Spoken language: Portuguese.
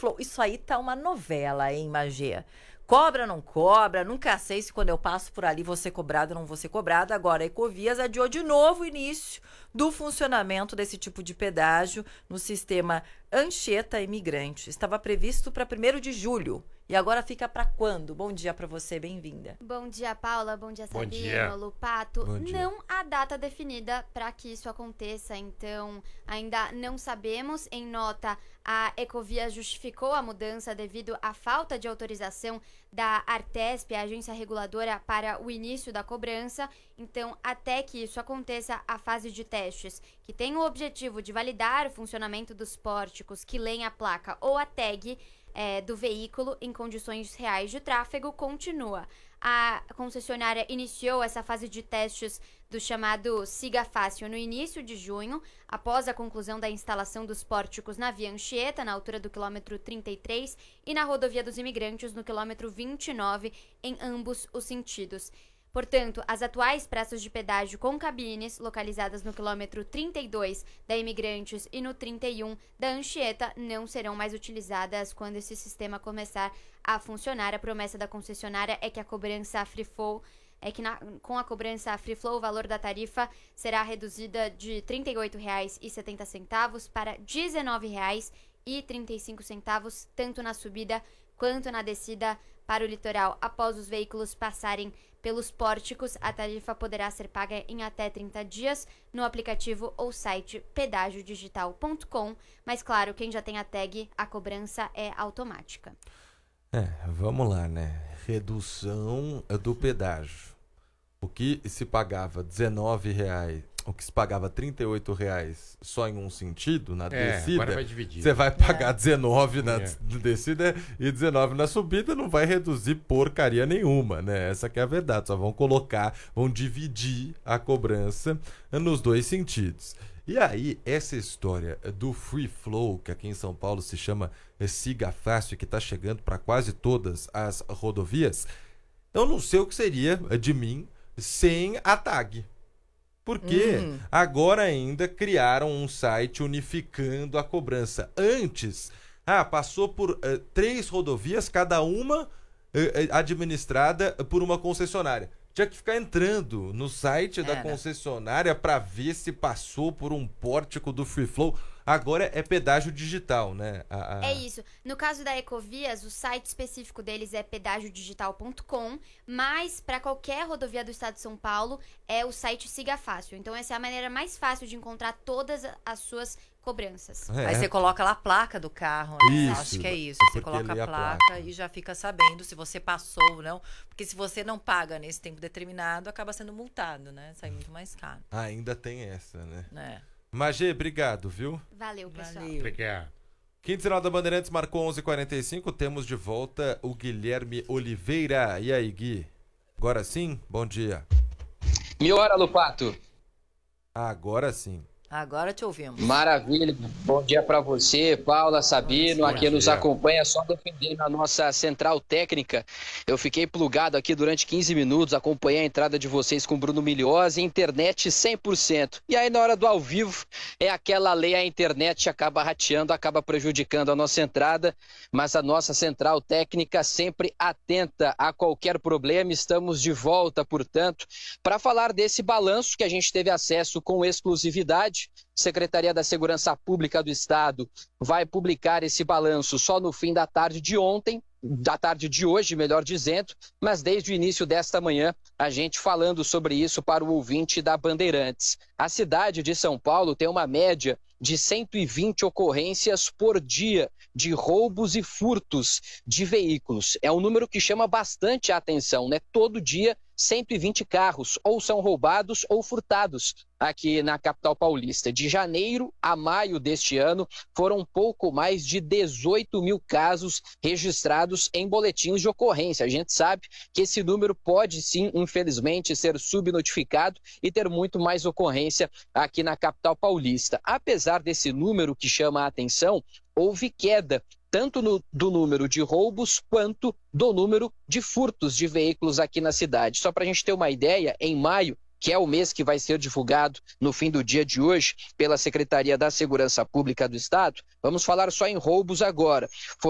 Flow. Isso aí tá uma novela, hein, Magê? Cobra, não cobra, nunca sei se quando eu passo por ali vou ser cobrado ou não vou ser cobrado. Agora, a Ecovias adiou de novo o início do funcionamento desse tipo de pedágio no sistema Anchieta Imigrante. Estava previsto para 1º de julho. E agora fica para quando? Bom dia para você, bem-vinda. Bom dia, Paula. Bom dia, Bom Sabino, dia. Lupato. Bom dia. Não há data definida para que isso aconteça, então ainda não sabemos. Em nota, a Ecovias justificou a mudança devido à falta de autorização da Artesp, a agência reguladora, para o início da cobrança. Então, até que isso aconteça, a fase de testes, que tem o objetivo de validar o funcionamento dos pórticos que leem a placa ou a tag do veículo em condições reais de tráfego, continua. A concessionária iniciou essa fase de testes do chamado Siga Fácil no início de junho, após a conclusão da instalação dos pórticos na Via Anchieta, na altura do quilômetro 33, e na Rodovia dos Imigrantes, no quilômetro 29, em ambos os sentidos. Portanto, as atuais praças de pedágio com cabines, localizadas no quilômetro 32 da Imigrantes e no 31 da Anchieta, não serão mais utilizadas quando esse sistema começar a funcionar. A promessa da concessionária é que a cobrança Free Flow com a cobrança Free Flow, o valor da tarifa será reduzida de R$ 38,70 para R$ 19,35, tanto na subida quanto na descida para o litoral. Após os veículos passarem pelos pórticos, a tarifa poderá ser paga em até 30 dias no aplicativo ou site pedagiodigital.com, mas claro, quem já tem a tag, a cobrança é automática. Vamos lá, né? Redução do pedágio. O que se pagava R$19, o que se pagava R$38 só em um sentido, na descida, agora vai dividir. você vai pagar 19 na descida e 19 na subida, não vai reduzir porcaria nenhuma, né? Essa que é a verdade, só vão dividir a cobrança nos dois sentidos. E aí, essa história do Free Flow, que aqui em São Paulo se chama Siga Fácil, que está chegando para quase todas as rodovias, eu não sei o que seria de mim sem a tag. Porque agora ainda criaram um site unificando a cobrança. Antes, passou por 3 rodovias, cada uma administrada por uma concessionária. Tinha que ficar entrando no site da concessionária para ver se passou por um pórtico do Free Flow. Agora é pedágio digital, né? É isso. No caso da Ecovias, o site específico deles é pedagiodigital.com, mas para qualquer rodovia do estado de São Paulo é o site Siga Fácil. Então essa é a maneira mais fácil de encontrar todas as suas cobranças. Aí você coloca lá a placa do carro, né? Isso, acho que é isso. Você porque coloca a a placa e já fica sabendo se você passou ou não. Porque se você não paga nesse tempo determinado, acaba sendo multado, né? Sai muito mais caro. Ainda tem essa, né? É. Magê, obrigado, viu? Valeu, pessoal. Valeu. Obrigado. Quinzenal da Bandeirantes marcou 11h45. Temos de volta o Guilherme Oliveira. E aí, Gui? Agora sim? Bom dia. Me hora, Lupato. Agora sim. Agora te ouvimos. Maravilha. Bom dia para você, Paula, Sabino, a quem nos dia. acompanha, só defendendo a nossa central técnica. Eu fiquei plugado aqui durante 15 minutos, acompanhei a entrada de vocês com Bruno Migliozzi, internet 100%. E aí na hora do ao vivo, é aquela lei, a internet acaba rateando, acaba prejudicando a nossa entrada, mas a nossa central técnica sempre atenta a qualquer problema. Estamos de volta, portanto, para falar desse balanço que a gente teve acesso com exclusividade. Secretaria da Segurança Pública do Estado vai publicar esse balanço só no fim da tarde de ontem, da tarde de hoje, melhor dizendo, mas desde o início desta manhã, a gente falando sobre isso para o ouvinte da Bandeirantes. A cidade de São Paulo tem uma média de 120 ocorrências por dia de roubos e furtos de veículos. É um número que chama bastante a atenção, né? Todo dia, 120 carros ou são roubados ou furtados aqui na capital paulista. De janeiro a maio deste ano, foram um pouco mais de 18 mil casos registrados em boletins de ocorrência. A gente sabe que esse número pode sim, infelizmente, ser subnotificado e ter muito mais ocorrência aqui na capital paulista. Apesar desse número que chama a atenção, houve queda tanto do número de roubos quanto do número de furtos de veículos aqui na cidade. Só para a gente ter uma ideia, em maio, que é o mês que vai ser divulgado no fim do dia de hoje pela Secretaria da Segurança Pública do Estado, vamos falar só em roubos agora.